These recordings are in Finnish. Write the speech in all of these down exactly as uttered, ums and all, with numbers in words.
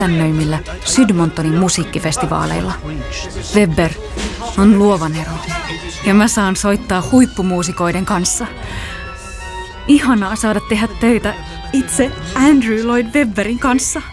isännöimillä Sydmontonin musiikkifestivaaleilla. Webber on luovan ero ja mä saan soittaa huippumuusikoiden kanssa. Ihanaa saada tehdä töitä itse Andrew Lloyd Webberin kanssa.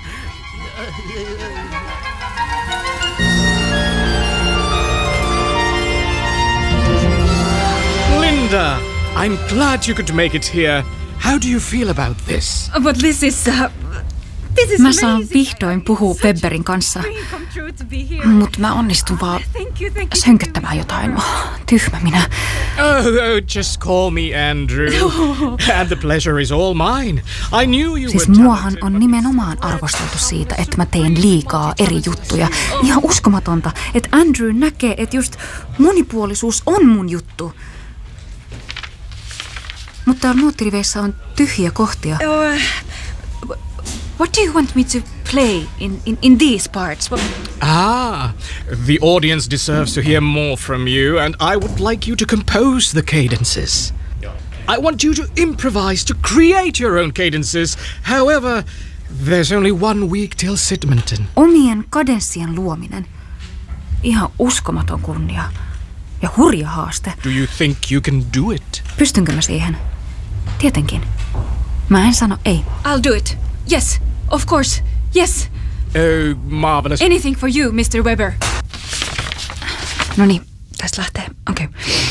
Linda, I'm glad you could make it here. How do you feel about this? But this is, uh, this is Mä saan vihdoin puhua Webberin kanssa, mutta mä onnistun vaan sönköttämään jotain. Oh, tyhmä minä. Oh, oh, just call me Andrew. And the pleasure is all mine. I knew you Siis were muahan on nimenomaan arvosteltu siitä, että mä teen liikaa eri juttuja. Ihan uskomatonta, että Andrew näkee, että just monipuolisuus on mun juttu. Mutta täällä nuottiriveissä on tyhjiä kohtia. Uh, what do you want me to play in, in, in these parts? What... Ah, the audience deserves to hear more from you, and I would like you to compose the cadences. I want you to improvise, to create your own cadences. However, there's only one week till Sydmonton. Omien kadenssien luominen. Ihan uskomaton kunnia. Ja hurja haaste. Do you think you can do it? Pystynkö mä siihen? Tietenkin. Mä en sano ei. I'll do it. Yes, of course. Yes. Oh, marvelous. Anything for you, mister Webber. Noniin, tästä lähtee. Okei. Okay.